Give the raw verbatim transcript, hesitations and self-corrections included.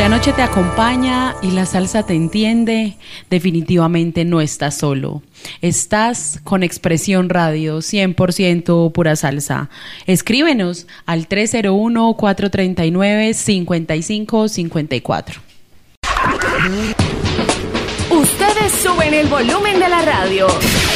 la noche te acompaña y la salsa te entiende, definitivamente no estás solo. Estás con Expresión Radio, cien por ciento pura salsa. Escríbenos al tres cero uno, cuatro tres nueve, cinco cinco cinco cuatro. Ustedes suben el volumen de la radio.